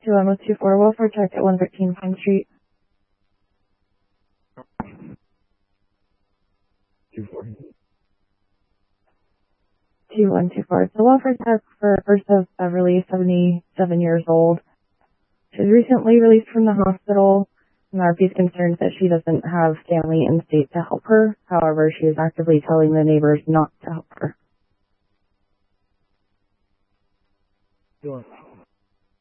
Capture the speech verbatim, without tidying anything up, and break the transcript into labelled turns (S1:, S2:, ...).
S1: to one oh two four Welfare Check at one thirteen Pine Street.
S2: two four.
S1: two one two four. It's a welfare check for First of Beverly, seventy-seven years old. She was recently released from the hospital, and R P is concerned that she doesn't have family in state to help her. However, she is actively telling the neighbors not to help her.
S2: Sure.